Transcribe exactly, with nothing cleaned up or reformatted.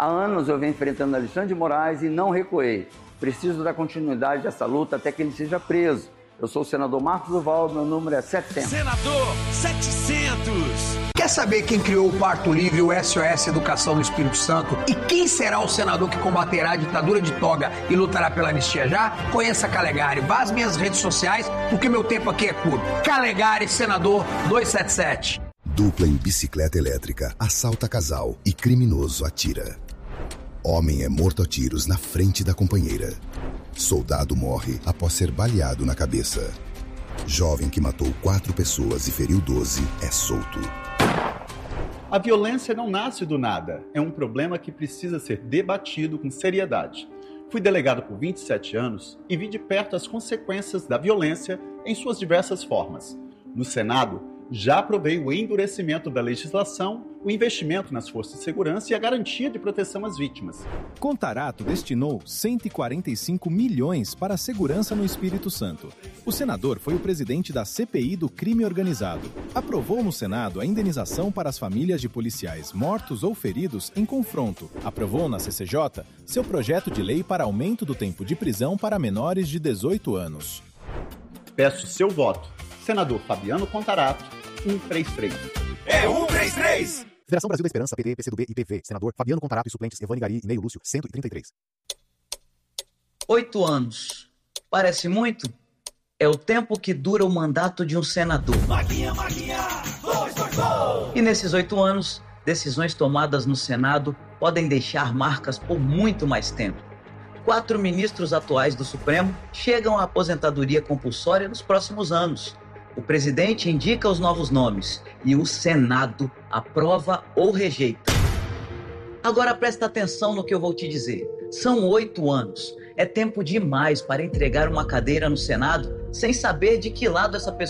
Há anos eu venho enfrentando Alexandre de Moraes e não recuei. Preciso da continuidade dessa luta até que ele seja preso. Eu sou o senador Marcos Duval, meu número é setecentos. Senador setecentos. Quer saber quem criou o Parto Livre e o S O S Educação no Espírito Santo? E quem será o senador que combaterá a ditadura de toga e lutará pela anistia já? Conheça Calegari. Vá às minhas redes sociais, porque meu tempo aqui é curto. Calegari, senador duzentos e setenta e sete. Dupla em bicicleta elétrica assalta casal e criminoso atira. Homem é morto a tiros na frente da companheira. Soldado morre após ser baleado na cabeça. Jovem que matou quatro pessoas e feriu doze é solto. A violência não nasce do nada. É um problema que precisa ser debatido com seriedade. Fui delegado por vinte e sete anos e vi de perto as consequências da violência em suas diversas formas. No Senado, já aprovei o endurecimento da legislação, o investimento nas forças de segurança e a garantia de proteção às vítimas. Contarato destinou cento e quarenta e cinco milhões para a segurança no Espírito Santo. O senador foi o presidente da C P I do crime organizado. Aprovou no Senado a indenização para as famílias de policiais mortos ou feridos em confronto. Aprovou na C C J seu projeto de lei para aumento do tempo de prisão para menores de dezoito anos. Peço seu voto. Senador Fabiano Contarato, cento e trinta e três. É cento e trinta e três! Federação Brasil da Esperança, P T, P C do B e P V. Senador Fabiano Contarato e suplentes Evane Gari e Neio Lúcio, cento e trinta e três. Oito anos. Parece muito? É o tempo que dura o mandato de um senador. Maguinha, Maguinha, dois, dois, dois. E nesses oito anos, decisões tomadas no Senado podem deixar marcas por muito mais tempo. Quatro ministros atuais do Supremo chegam à aposentadoria compulsória nos próximos anos. O presidente indica os novos nomes e o Senado aprova ou rejeita. Agora presta atenção no que eu vou te dizer. São oito anos. É tempo demais para entregar uma cadeira no Senado sem saber de que lado essa pessoa